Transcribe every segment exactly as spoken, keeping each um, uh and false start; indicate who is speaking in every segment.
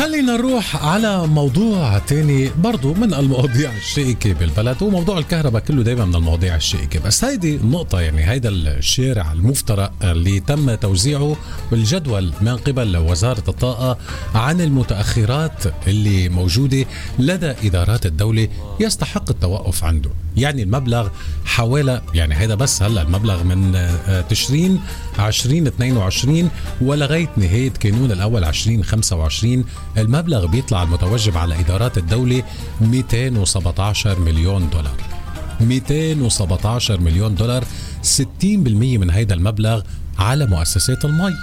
Speaker 1: خلينا نروح على موضوع تاني برضو من المواضيع الشائكة بالبلد، وموضوع الكهرباء كله دايما من المواضيع الشائكة، بس هيدي النقطة يعني هيدا الشارع المفترق اللي تم توزيعه بالجدول من قبل وزارة الطاقة عن المتأخرات اللي موجودة لدى إدارات الدولة يستحق التوقف عنده. يعني المبلغ حوالي يعني هيدا بس هلا المبلغ من تشرين عشرين اثنين وعشرين ولغاية نهاية كانون الأول عشرين خمسة وعشرين المبلغ بيطلع المتوجب على إدارات الدولة مئتين وسبعة عشر مليون دولار. مئتين وسبعة عشر مليون دولار، ستين بالمئة من هيدا المبلغ على مؤسسات المي.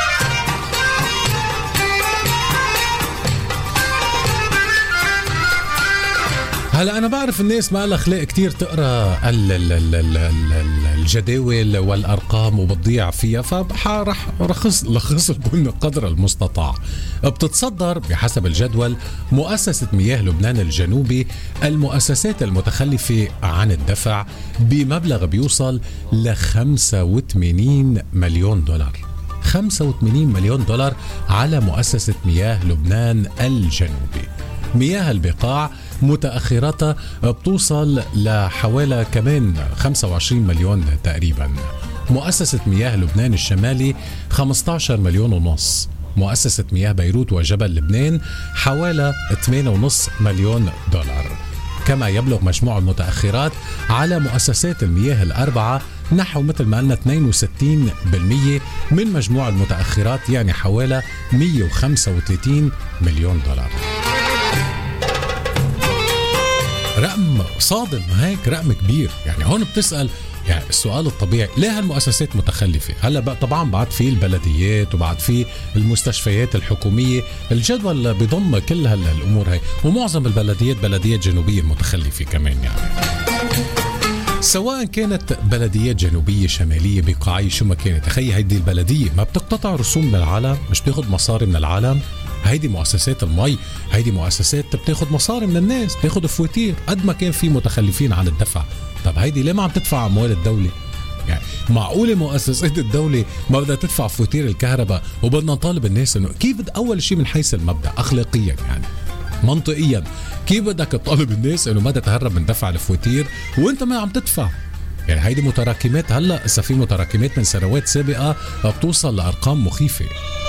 Speaker 1: هلا أنا بعرف الناس ما لها خلق كتير تقرأ الجداول والأرقام وبتضيع فيها، فراح رخص لخص لكم قدر المستطاع. بتتصدر بحسب الجدول مؤسسة مياه لبنان الجنوبي المؤسسات المتخلفة عن الدفع بمبلغ بيوصل ل خمسة وثمانين مليون دولار. خمسة وثمانين مليون دولار على مؤسسة مياه لبنان الجنوبي. مياه البقاع متأخراتها بتوصل لحوالي كمان خمسة وعشرين مليون تقريبا. مؤسسة مياه لبنان الشمالي خمسة عشر مليون ونص. مؤسسة مياه بيروت وجبل لبنان حوالي ثمانية ونص مليون دولار. كما يبلغ مجموع المتأخرات على مؤسسات المياه الأربعة نحو مثل ما قلنا اثنين وستين بالمئة من مجموع المتأخرات، يعني حوالي مئة وخمسة وثلاثين مليون دولار. رقم صادم هيك، رقم كبير. يعني هون بتسأل يعني السؤال الطبيعي ليه هالمؤسسات متخلفة؟ هلا بقى طبعا بعد في البلديات وبعد في المستشفيات الحكومية، الجدول بيضم كل هالامور هاي، ومعظم البلديات بلديات جنوبية متخلفة كمان. يعني سواء كانت بلديات جنوبية شمالية بقاعية شو ما كانت، تخيل هيدي البلدية ما بتقتطع رسوم من العالم، مش بتاخد مصاري من العالم. هيدي مؤسسات المي، هيدي مؤسسات بتاخد مصاري من الناس، بتاخد فواتير قد ما كان في متخلفين عن الدفع. طب هيدي ليه ما عم تدفع أموال الدولة؟ يعني معقولة مؤسسات الدولة ما بدها تدفع فواتير الكهرباء وبدنا نطالب الناس انه كيف؟ أول شيء من حيث المبدأ أخلاقيا يعني منطقيا كيف بدك تطالب الناس انه ما تتهرب من دفع الفواتير وانت ما عم تدفع؟ يعني هيدي متراكمات. هلا اذا في متراكمات من سنوات سابقة بتوصل لأرقام مخيفة.